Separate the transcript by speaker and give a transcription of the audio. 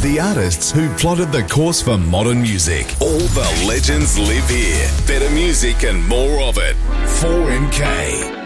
Speaker 1: The artists who plotted the course for modern music. All the legends live here. Better music and more of it. 4MK.